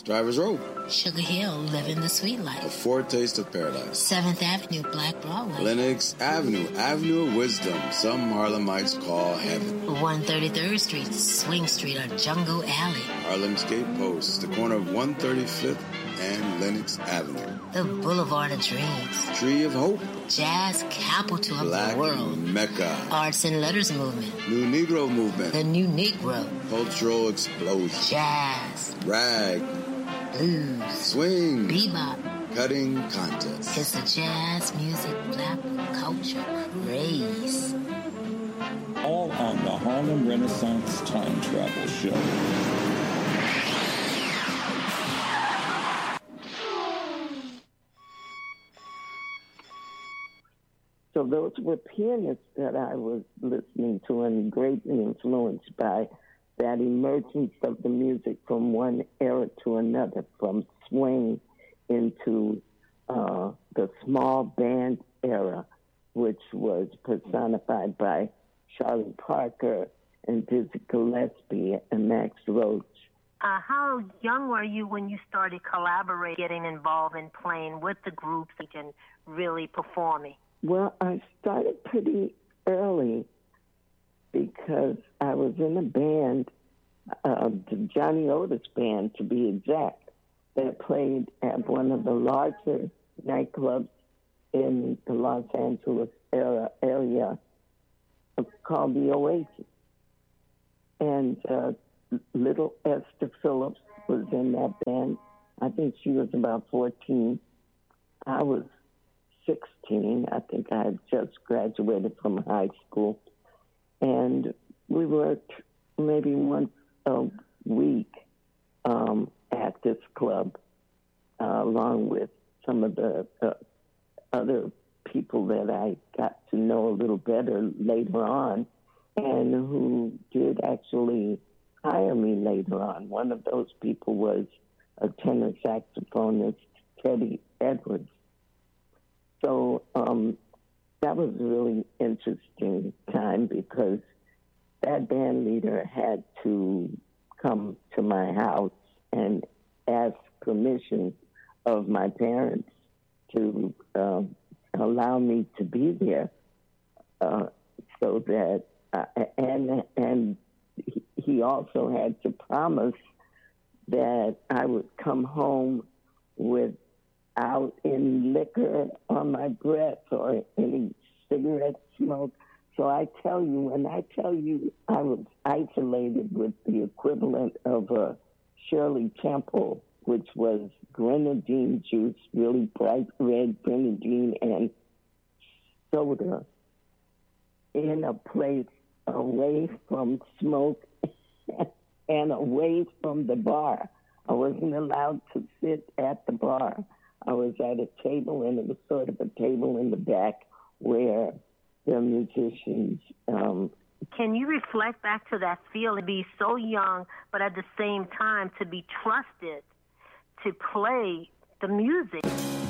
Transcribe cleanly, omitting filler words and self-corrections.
Drivers Row. Sugar Hill, living the sweet A life. foretaste of paradise. 7th Avenue, Black Broadway. Lenox Avenue, Avenue of Wisdom. Some Harlemites call heaven. 133rd Street, Swing Street, or Jungle Alley. Harlem's Gatepost, the corner of 135th and Lenox Avenue. The Boulevard of Dreams. Tree of Hope. Jazz capital of Black the world. Mecca. Arts and Letters Movement. New Negro Movement. The New Negro. Cultural Explosion. Jazz. Rag. Blues. Swing. Bebop. Cutting Contest. It's the jazz music black culture craze. All on the Harlem Renaissance Time Travel Show. So those were pianists that I was listening to and greatly influenced by that emergence of the music from one era to another, from swing into the small band era, which was personified by Charlie Parker and Dizzy Gillespie and Max Roach. How young were you when you started collaborating, getting involved in playing with the groups and really performing? Well, I started pretty early because I was in a band, the Johnny Otis band to be exact, that played at one of the larger nightclubs in the Los Angeles area called the Oasis. And little Esther Phillips was in that band. I think she was about 14. I was 16. I think I had just graduated from high school. And we worked maybe once a week at this club, along with some of the other people that I got to know a little better later on, and who did actually hire me later on. One of those people was a tenor saxophonist, Teddy Edwards. So that was a really interesting time because that band leader had to come to my house and ask permission of my parents to allow me to be there, so that and he also had to promise that I would come home without any liquor on my breath or any cigarette smoke. So I tell you, when I tell you I was isolated with the equivalent of a Shirley Temple, which was grenadine juice, really bright red grenadine and soda, in a place away from smoke and away from the bar. I wasn't allowed to sit at the bar. I was at a table, and it was sort of a table in the back where the musicians... Can you reflect back to that feeling, be so young, but at the same time to be trusted to play the music?